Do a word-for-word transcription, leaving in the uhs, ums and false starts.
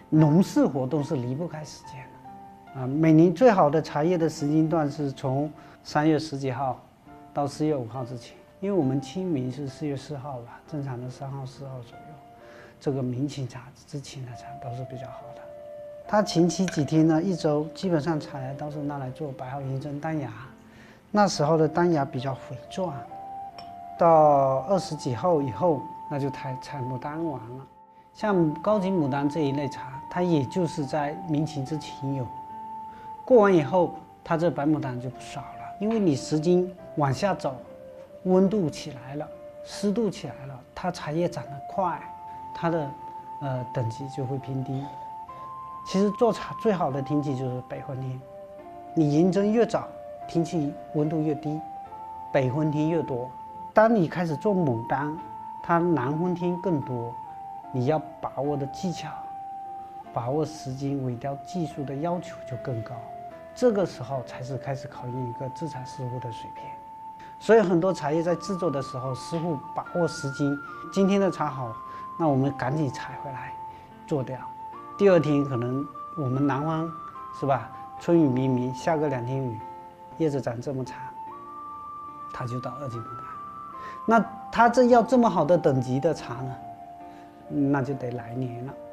农事活动是离不开时间的啊。每年最好的茶叶的时间段是从三月十几号到四月五号之前，因为我们清明是四月四号吧，正常的三号四号左右，这个明清茶之前的茶都是比较好的。它前期几天呢，一周基本上采来都是拿来做白毫银针单芽，那时候的单芽比较肥壮，到二十几号以后，那就采采牡丹王了。像高级牡丹这一类茶，它也就是在明清之前有，过完以后，它这白牡丹就不少了，因为你时间往下走，温度起来了，湿度起来了，它茶叶长得快，它的呃等级就会偏低。其实做茶最好的天气就是北风天，你银针越早，天气温度越低，北风天越多。当你开始做牡丹，它南风天更多，你要把握的技巧、把握时间、萎凋技术的要求就更高。这个时候才是开始考验一个制茶师傅的水平。所以很多茶叶在制作的时候，师傅把握时机，今天的茶好，那我们赶紧采回来做掉。第二天可能我们南方是吧，春雨绵绵，下个两天雨，叶子长这么长，它就到二级牡丹。那它这要这么好的等级的茶呢，那就得来年了。